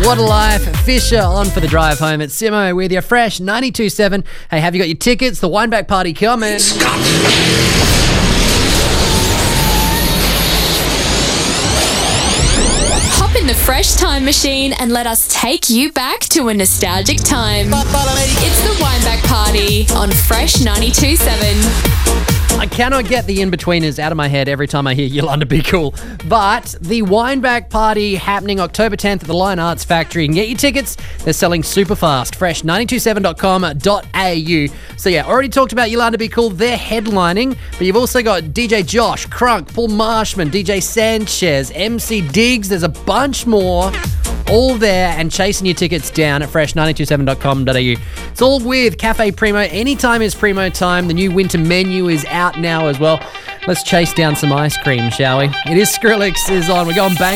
What a life. Fisher on for the drive home. It's Simo with you. Fresh 92.7. Hey, have you got your tickets? The Wineback Party coming. Hop in the Fresh Time Machine and let us take you back to a nostalgic time. It's the Wineback Party on Fresh 92.7. I cannot get the in-betweeners out of my head every time I hear Yolanda Be Cool. But the Wineback Party happening October 10th at the Lion Arts Factory. You can get your tickets. They're selling super fast. Fresh927.com.au. So yeah, already talked about Yolanda Be Cool. They're headlining. But you've also got DJ Josh, Crunk, Paul Marshman, DJ Sanchez, MC Diggs. There's a bunch more. All there and chasing your tickets down at fresh927.com.au. It's all with Cafe Primo. Anytime is Primo time. The new winter menu is out now as well. Let's chase down some ice cream, shall we? It is Skrillex is on. We're going bang.